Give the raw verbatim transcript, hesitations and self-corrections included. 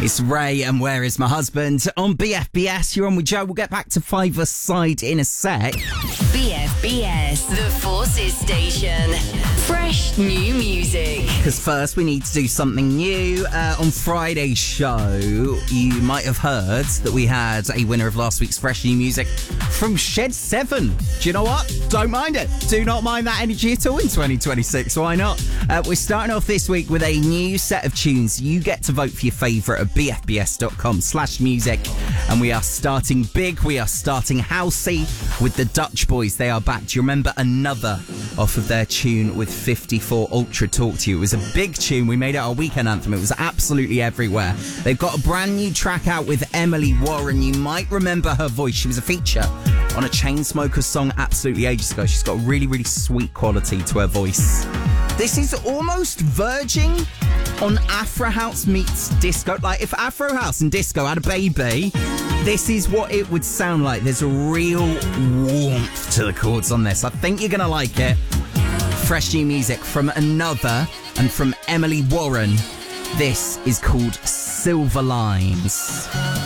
It's Ray and Where Is My Husband on B F B S. You're on with Joe. We'll get back to five-a-side in a sec. B F B S, the Forces Station. Fresh new music. Because first we need to do something new. Uh, on Friday's show, you might have heard that we had a winner of last week's Fresh New Music from Shed seven. Do you know what? Don't mind it. Do not mind that energy at all in twenty twenty-six. Why not? Uh, we're starting off this week with a new set of tunes. You get to vote for your favourite at bfbs.com slash music. And we are starting big. We are starting housey with the Dutch Boys. They are back. Do you remember Another off of their tune with fifty-four Ultra Talk to You? It was a big tune. We made it our weekend anthem. It was absolutely everywhere. They've got a brand new track out with Emily Warren. You might remember her voice. She was a feature on a Chainsmokers song absolutely ages ago. She's got a really, really sweet quality to her voice. This is almost verging on Afro House meets disco. Like, if Afro House and disco had a baby, this is what it would sound like. There's a real warmth to the chords on this. I think you're going to like it. Fresh new music from Another and from Emily Warren. This is called Silver Lines.